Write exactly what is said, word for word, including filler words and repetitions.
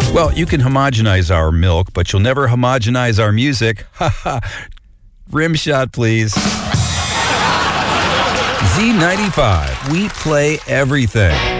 Well, you can homogenize our milk, but you'll never homogenize our music. Ha ha. Rim shot, please. Z ninety-five. We play everything.